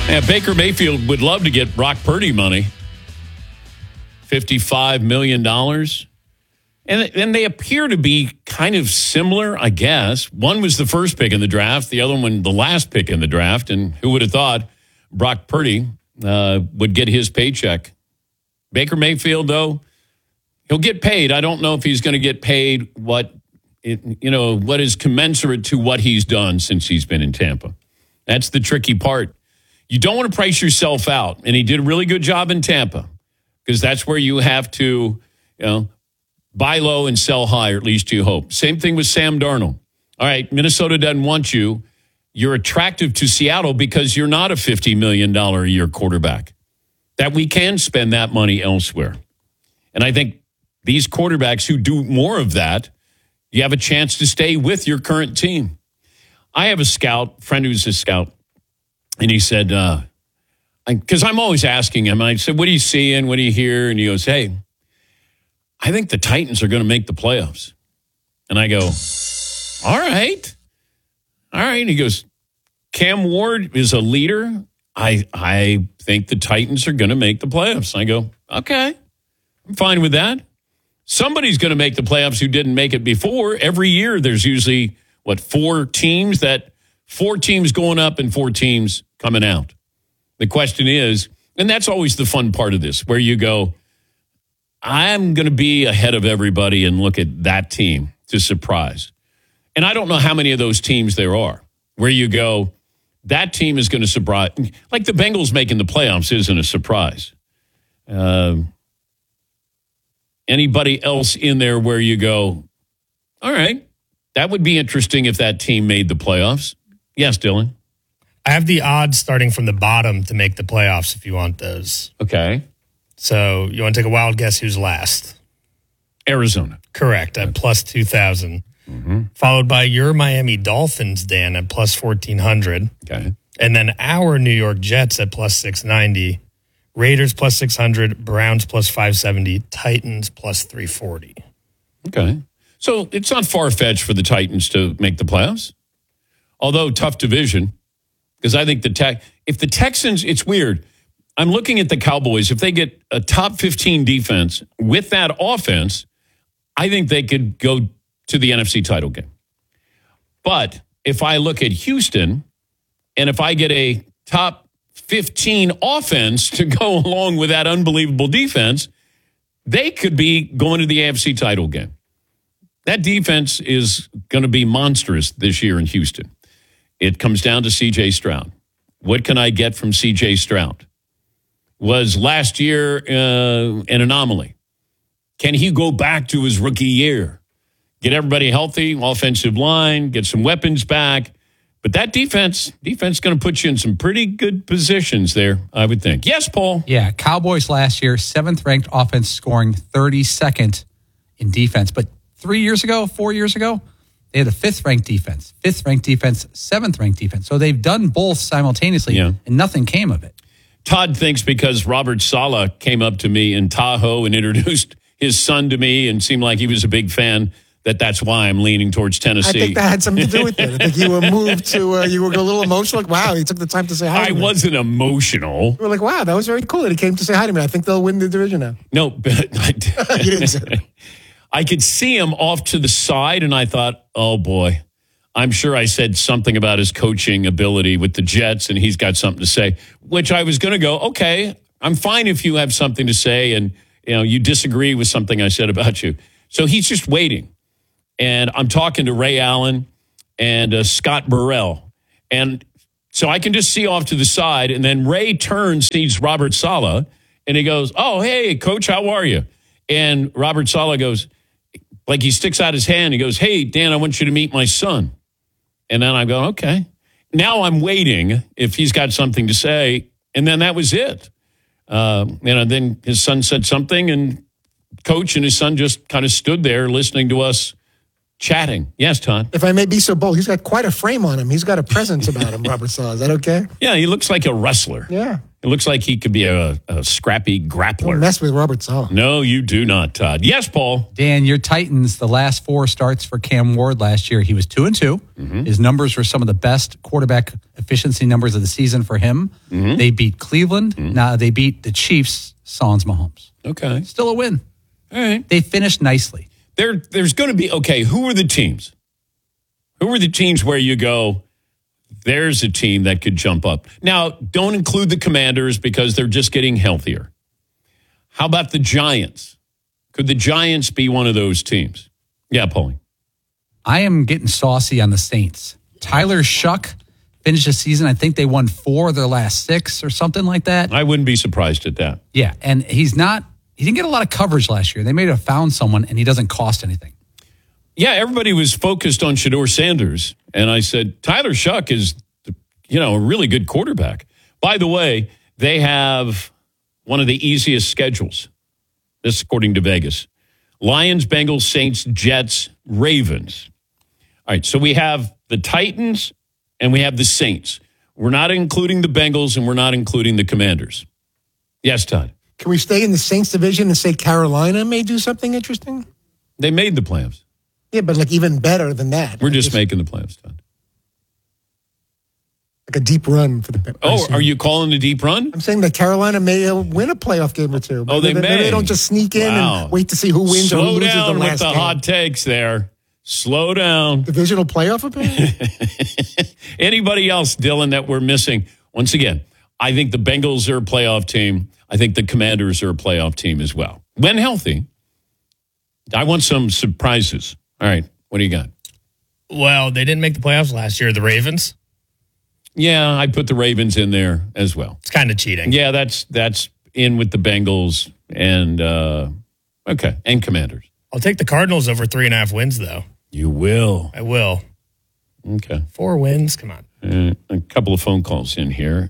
Yeah, Baker Mayfield would love to get Brock Purdy money. $55 million. And they appear to be kind of similar, I guess. One was the first pick in the draft, the other one the last pick in the draft. And who would have thought Brock Purdy would get his paycheck? Baker Mayfield, though, he'll get paid. I don't know if he's going to get paid what is commensurate to what he's done since he's been in Tampa. That's the tricky part. You don't want to price yourself out. And he did a really good job in Tampa because that's where you have to, buy low and sell high, or at least you hope. Same thing with Sam Darnold. All right, Minnesota doesn't want you. You're attractive to Seattle because you're not a $50 million a year quarterback. That we can spend that money elsewhere. And I think these quarterbacks who do more of that, you have a chance to stay with your current team. I have a friend who's a scout, and he said, because I'm always asking him, I said, what are you seeing? What do you hear? And he goes, hey, I think the Titans are going to make the playoffs. And I go, all right. And he goes, Cam Ward is a leader. I think the Titans are going to make the playoffs. And I go, okay, I'm fine with that. Somebody's going to make the playoffs who didn't make it before. Every year there's usually, 4 teams going up and 4 teams coming out. The question is, and that's always the fun part of this, where you go, I'm going to be ahead of everybody and look at that team to surprise. And I don't know how many of those teams there are where you go, that team is going to surprise. Like the Bengals making the playoffs isn't a surprise. Anybody else in there where you go, all right, that would be interesting if that team made the playoffs. Yes, Dylan. I have the odds starting from the bottom to make the playoffs if you want those. Okay. So you want to take a wild guess who's last? Arizona. Correct, at plus 2,000. Mm-hmm. Followed by your Miami Dolphins, Dan, at plus 1,400. Okay. And then our New York Jets at plus 690. Raiders plus 600. Browns plus 570. Titans plus 340. Okay. So it's not far-fetched for the Titans to make the playoffs. Although tough division. Because I think if the Texans, it's weird. I'm looking at the Cowboys. If they get a top 15 defense with that offense, I think they could go to the NFC title game. But if I look at Houston, and if I get a top 15 offense to go along with that unbelievable defense, they could be going to the AFC title game. That defense is going to be monstrous this year in Houston. It comes down to C.J. Stroud. What can I get from C.J. Stroud? Was last year an anomaly? Can he go back to his rookie year? Get everybody healthy, offensive line, get some weapons back. But that defense is going to put you in some pretty good positions there, I would think. Yes, Paul? Yeah, Cowboys last year, 7th-ranked offense, scoring 32nd in defense. But 4 years ago, they had a 5th-ranked defense, 7th-ranked defense. So they've done both simultaneously, and nothing came of it. Todd thinks because Robert Saleh came up to me in Tahoe and introduced his son to me and seemed like he was a big fan, that's why I'm leaning towards Tennessee. I think that had something to do with it. I think you were moved to, you were a little emotional. Like, wow, he took the time to say hi to me. I wasn't emotional. We were like, wow, that was very cool that he came to say hi to me. I think they'll win the division now. No, but You didn't say that. I could see him off to the side, and I thought, oh, boy, I'm sure I said something about his coaching ability with the Jets, and he's got something to say, which I was going to go, okay, I'm fine if you have something to say, and you disagree with something I said about you. So he's just waiting. And I'm talking to Ray Allen and Scott Burrell. And so I can just see off to the side, and then Ray turns, sees Robert Saleh, and he goes, oh, hey, Coach, how are you? And Robert Saleh goes, like he sticks out his hand. He goes, hey, Dan, I want you to meet my son. And then I go, okay. Now I'm waiting if he's got something to say. And then that was it. Then his son said something, and Coach and his son just kind of stood there listening to us chatting. Yes, Todd? If I may be so bold, he's got quite a frame on him. He's got a presence about him, Robert Saleh. Is that okay? Yeah, he looks like a wrestler. Yeah. He It looks like he could be a scrappy grappler. Don't mess with Robert Saleh. No, you do not, Todd. Yes, Paul. Dan, your Titans, the last 4 starts for Cam Ward last year, he was 2-2. His numbers were some of the best quarterback efficiency numbers of the season for him. They beat Cleveland. Now they beat the Chiefs, sans Mahomes. Okay. Still a win. All right. They finished nicely. There's going to be, okay, who are the teams? Who are the teams where you go, there's a team that could jump up? Now, don't include the Commanders because they're just getting healthier. How about the Giants? Could the Giants be one of those teams? Yeah, Paulie. I am getting saucy on the Saints. Tyler Shuck finished the season. I think they won 4 of their last 6 or something like that. I wouldn't be surprised at that. Yeah, and he didn't get a lot of coverage last year. They may have found someone, and he doesn't cost anything. Yeah, everybody was focused on Shedeur Sanders, and I said, Tyler Shuck is, a really good quarterback. By the way, they have one of the easiest schedules. This according to Vegas. Lions, Bengals, Saints, Jets, Ravens. All right, so we have the Titans and we have the Saints. We're not including the Bengals and we're not including the Commanders. Yes, Todd. Can we stay in the Saints division and say Carolina may do something interesting? They made the playoffs. Yeah, but like even better than that. We're just making the playoffs, Todd. Like a deep run for the. Oh, are you calling a deep run? I'm saying that Carolina may win a playoff game or two. Oh, they may. Maybe they don't just sneak in and wait to see who wins or who loses the last game. Slow down with the hot takes there. Slow down. Divisional playoff opinion? Anybody else, Dylan, that we're missing? Once again, I think the Bengals are a playoff team. I think the Commanders are a playoff team as well. When healthy, I want some surprises. All right, what do you got? Well, they didn't make the playoffs last year, the Ravens. Yeah, I put the Ravens in there as well. It's kind of cheating. Yeah, that's in with the Bengals and and Commanders. I'll take the Cardinals over 3.5 wins, though. You will. I will. Okay. 4 wins. Come on. A couple of phone calls in here.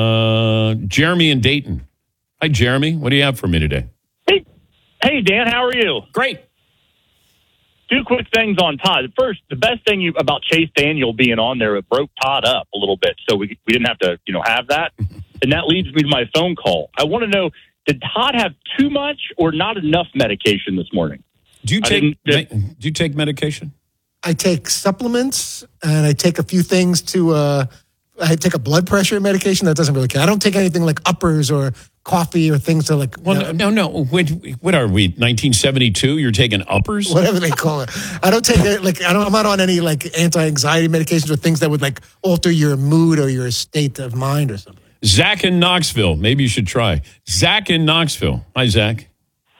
Jeremy in Dayton. Hi, Jeremy. What do you have for me today? Hey, Dan. How are you? Great. 2 quick things on Todd. First, the best thing about Chase Daniel being on there, it broke Todd up a little bit, so we didn't have to have that. And that leads me to my phone call. I want to know, did Todd have too much or not enough medication this morning? Do you take medication? I take supplements and I take a few things to. I take a blood pressure medication that doesn't really count. I don't take anything like uppers or coffee or things to like. Well, no. What are we? 1972? You're taking uppers? Whatever they call it. I don't take it like I'm not on any like anti-anxiety medications or things that would like alter your mood or your state of mind or something. Zach in Knoxville. Maybe you should try. Zach in Knoxville. Hi, Zach.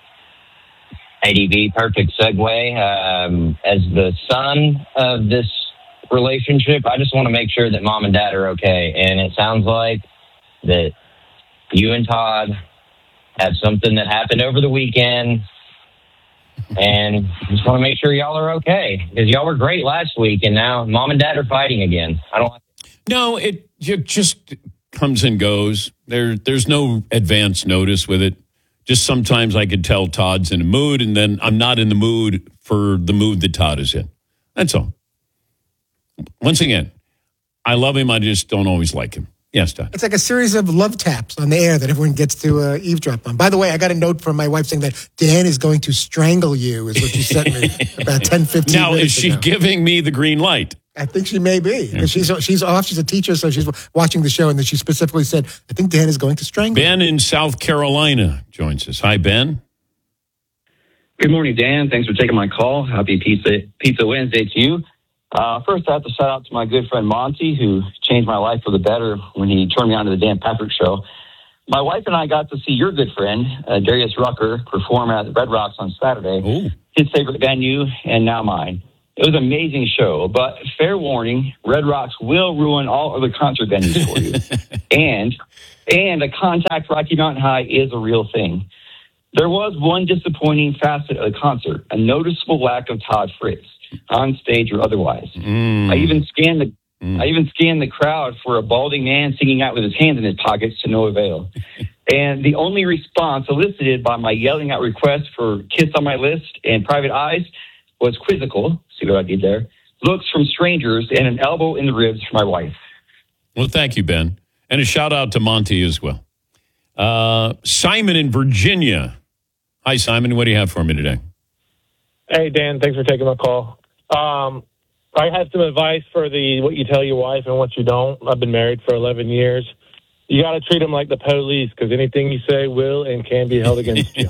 ADV, perfect segue. As the son of this relationship, I just want to make sure that mom and dad are okay. And it sounds like that you and Todd had something that happened over the weekend. And just want to make sure y'all are okay. Because y'all were great last week, and now mom and dad are fighting again. I don't like it. No, it just comes and goes. There's no advance notice with it. Just sometimes I could tell Todd's in a mood, and then I'm not in the mood for the mood that Todd is in. That's all. Once again, I love him. I just don't always like him. Yes, Todd. It's like a series of love taps on the air that everyone gets to eavesdrop on. By the way, I got a note from my wife saying that Dan is going to strangle you, is what she sent me about 10, 15 now, minutes is she ago. giving me the green light? I think she may be. Because she's off. She's a teacher, so she's watching the show. And then she specifically said, I think Dan is going to strangle Ben in South Carolina joins us. Hi, Ben. Good morning, Dan. Thanks for taking my call. Happy Pizza Wednesday to you. First, I have to shout out to my good friend Monty, who changed my life for the better when he turned me on to the Dan Patrick Show. My wife and I got to see your good friend, Darius Rucker, perform at Red Rocks on Saturday, Ooh. his favorite venue, and now mine. It was an amazing show, but fair warning, Red Rocks will ruin all other concert venues for you. and a contact Rocky Mountain High is a real thing. There was one disappointing facet of the concert, a noticeable lack of Todd Fritz, on stage or otherwise. I even scanned the crowd for a balding man singing out with his hands in his pockets to no avail. And the only response elicited by my yelling out requests for Kiss on My List and Private Eyes was quizzical, see what I did there, looks from strangers and an elbow in the ribs for my wife. Well, thank you, Ben. And a shout out to Monty as well. Simon in Virginia. Hi, Simon. What do you have for me today? Hey, Dan. Thanks for taking my call. I have some advice for what you tell your wife and what you don't. I've been married for 11 years. You got to treat them like the police because anything you say will and can be held against you.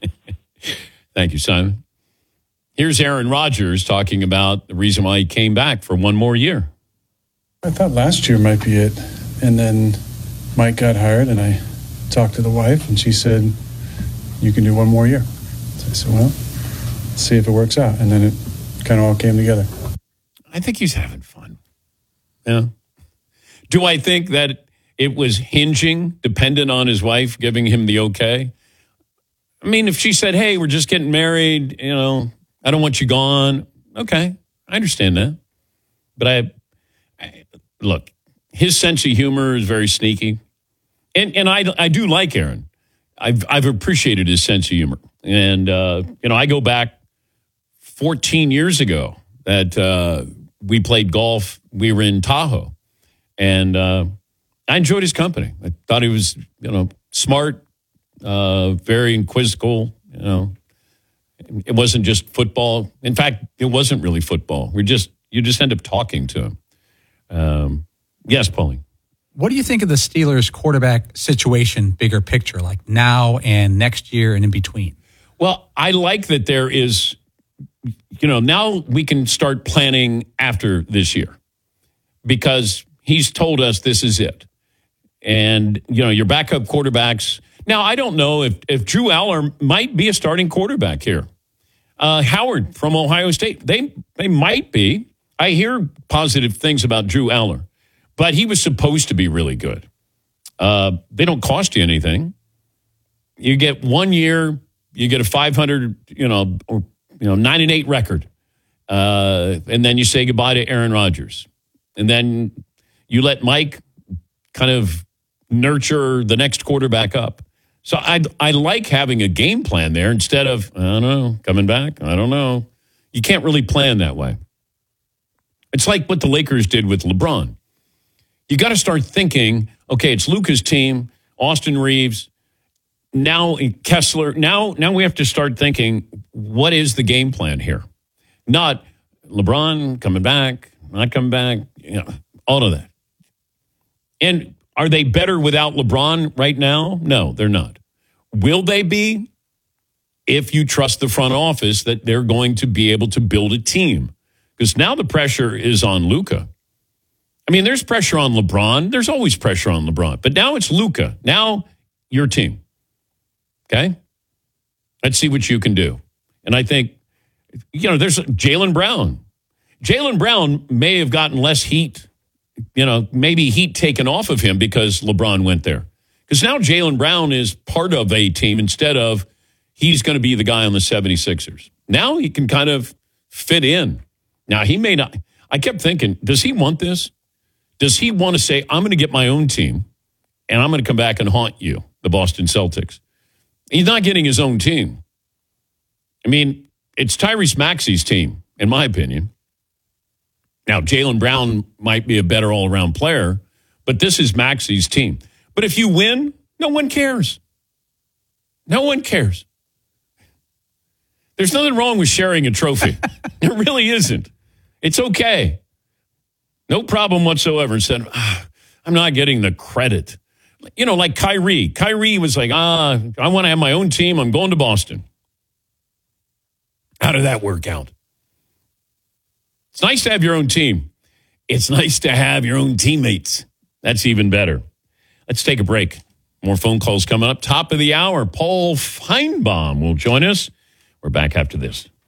Thank you, Simon. Here's Aaron Rodgers talking about the reason why he came back for one more year. I thought last year might be it. And then Mike got hired, and I talked to the wife, and she said, you can do one more year. So I said, well, let's see if it works out. And then it kind of all came together. I think he's having fun. Yeah. Do I think that it was hinging, dependent on his wife giving him the okay? I mean, if she said, hey, we're just getting married, I don't want you gone. Okay, I understand that. But I look, his sense of humor is very sneaky. And I do like Aaron. I've appreciated his sense of humor. And, I go back 14 years ago that we played golf. We were in Tahoe. And I enjoyed his company. I thought he was, smart, very inquisitive, It wasn't just football. In fact, it wasn't really football. You just end up talking to him. Yes, Pauline. What do you think of the Steelers' quarterback situation, bigger picture, like now and next year and in between? Well, I like that there is, now we can start planning after this year because he's told us this is it. And, your backup quarterbacks. Now, I don't know if Drew Aller might be a starting quarterback here. Howard from Ohio State, they might be. I hear positive things about Drew Aller, but he was supposed to be really good. They don't cost you anything. You get 1 year, you get a 500, 9-8 record, and then you say goodbye to Aaron Rodgers, and then you let Mike kind of nurture the next quarterback up. So I like having a game plan there instead of, I don't know, coming back. I don't know. You can't really plan that way. It's like what the Lakers did with LeBron. You got to start thinking, okay, it's Luka's team, Austin Reeves, now Kessler. Now we have to start thinking, what is the game plan here? Not LeBron coming back, not coming back, all of that. And are they better without LeBron right now? No, they're not. Will they be? If you trust the front office that they're going to be able to build a team. Because now the pressure is on Luka. I mean, there's pressure on LeBron. There's always pressure on LeBron. But now it's Luka. Now your team. Okay? Let's see what you can do. And I think, there's Jaylen Brown. Jaylen Brown may have gotten less heat, maybe heat taken off of him because LeBron went there. Because now Jaylen Brown is part of a team instead of he's going to be the guy on the 76ers. Now he can kind of fit in. Now, he may not. I kept thinking, does he want this? Does he want to say, I'm going to get my own team and I'm going to come back and haunt you, the Boston Celtics? He's not getting his own team. I mean, it's Tyrese Maxey's team, in my opinion. Now, Jaylen Brown might be a better all-around player, but this is Maxey's team. But if you win, no one cares. No one cares. There's nothing wrong with sharing a trophy. There really isn't. It's okay. No problem whatsoever. Instead, I'm not getting the credit. Like Kyrie. Kyrie was like, I want to have my own team. I'm going to Boston. How did that work out? It's nice to have your own team. It's nice to have your own teammates. That's even better. Let's take a break. More phone calls coming up. Top of the hour, Paul Feinbaum will join us. We're back after this.